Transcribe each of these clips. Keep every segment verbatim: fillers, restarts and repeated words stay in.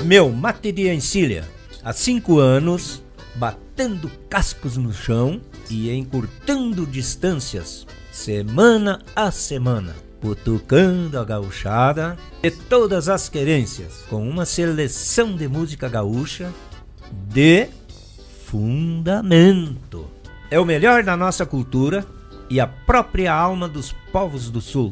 Meu mate de encilha, há cinco anos, batendo cascos no chão e encurtando distâncias, semana a semana, cutucando a gauchada e todas as querências, com uma seleção de música gaúcha de fundamento. É o melhor da nossa cultura e a própria alma dos povos do Sul.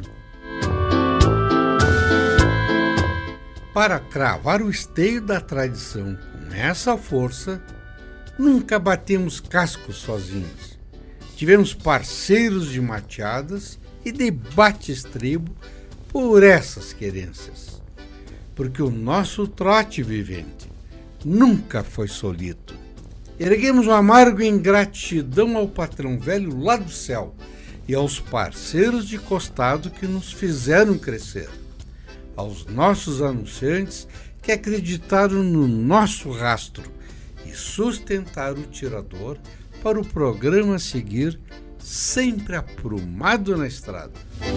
Para cravar o esteio da tradição com essa força, nunca batemos cascos sozinhos. Tivemos parceiros de mateadas e de bate-estribo por essas querências. Porque o nosso trote vivente nunca foi solito. Erguemos o amargo em gratidão ao patrão velho lá do céu e aos parceiros de costado que nos fizeram crescer. Aos nossos anunciantes que acreditaram no nosso rastro e sustentaram o tirador para o programa seguir sempre aprumado na estrada.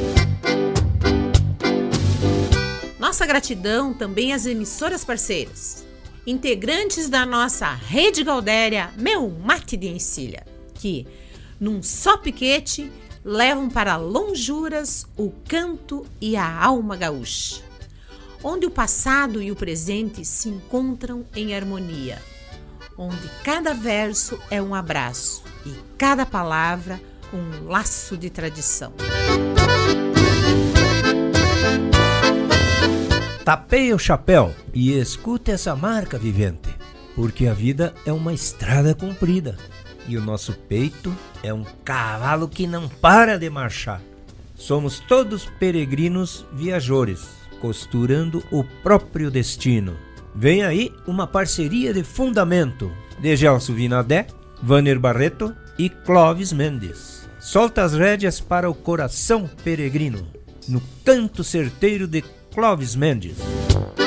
Nossa gratidão também às emissoras parceiras, integrantes da nossa Rede Gaudéria Meu Mate de Encilha, que, num só piquete, levam para lonjuras o canto e a alma gaúcha, onde o passado e o presente se encontram em harmonia, onde cada verso é um abraço e cada palavra um laço de tradição. Tapeie o chapéu e escute essa marca vivente, porque a vida é uma estrada comprida e o nosso peito é um cavalo que não para de marchar. Somos todos peregrinos viajores, costurando o próprio destino. Vem aí uma parceria de fundamento de Gelson Vinadé, Vanner Barreto e Clóvis Mendes. Solta as rédeas para o coração peregrino, no canto certeiro de Clóvis Mendes.